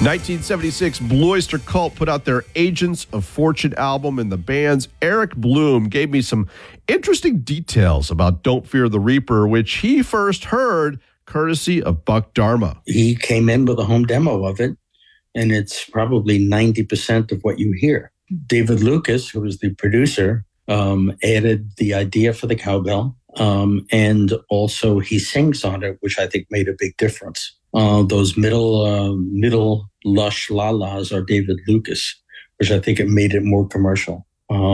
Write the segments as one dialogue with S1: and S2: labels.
S1: 1976, Blue Oyster Cult put out their Agents of Fortune album, and the band's Eric Bloom gave me some interesting details about Don't Fear the Reaper, which he first heard courtesy of Buck Dharma.
S2: He came in with a home demo of it, and it's probably 90% of what you hear. David Lucas, who was the producer, added the idea for the cowbell, and also he sings on it, which I think made a big difference. Those middle lush la-las are David Lucas, which I think it made it more commercial.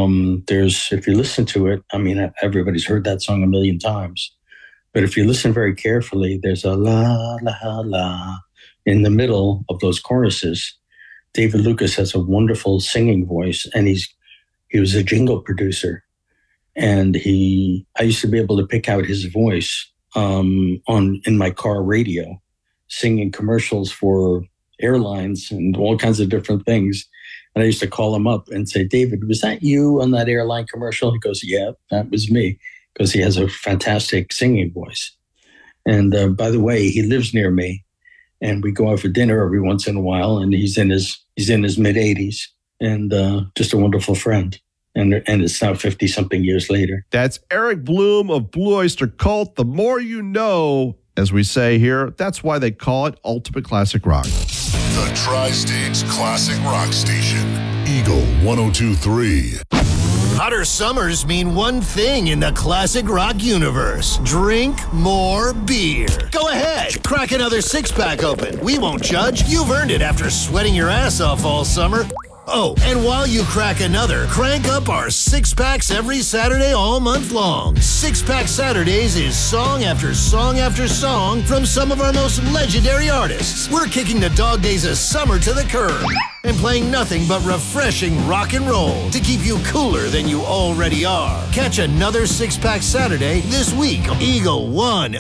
S2: If you listen to it, I mean, everybody's heard that song a million times, but if you listen very carefully, there's a la, la, la in the middle of those choruses. David Lucas has a wonderful singing voice, and he was a jingle producer, and I used to be able to pick out his voice in my car radio, singing commercials for airlines and all kinds of different things. And I used to call him up and say, David, was that you on that airline commercial? He goes, yeah, that was me, because he has a fantastic singing voice. And by the way, he lives near me, and we go out for dinner every once in a while, and he's in his mid-80s, and just a wonderful friend. And it's now 50-something years later.
S1: That's Eric Bloom of Blue Oyster Cult. The more you know, as we say here, that's why they call it Ultimate Classic Rock.
S3: The Tri-State's Classic Rock Station, Eagle 102.3.
S4: Hotter summers mean one thing in the classic rock universe. Drink more beer. Go ahead, crack another six-pack open. We won't judge. You've earned it after sweating your ass off all summer. Oh, and while you crack another, crank up our six-packs every Saturday all month long. Six-Pack Saturdays is song after song after song from some of our most legendary artists. We're kicking the dog days of summer to the curb and playing nothing but refreshing rock and roll to keep you cooler than you already are. Catch another Six-Pack Saturday this week on Eagle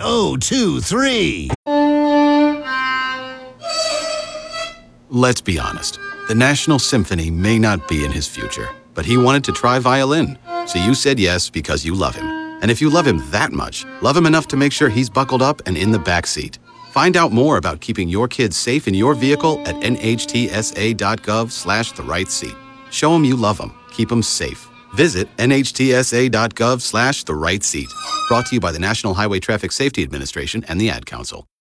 S4: 1023.
S5: Let's be honest. The National Symphony may not be in his future, but he wanted to try violin. So you said yes because you love him. And if you love him that much, love him enough to make sure he's buckled up and in the back seat. Find out more about keeping your kids safe in your vehicle at nhtsa.gov/the-right-seat. Show him you love him. Keep him safe. Visit nhtsa.gov/the-right-seat. Brought to you by the National Highway Traffic Safety Administration and the Ad Council.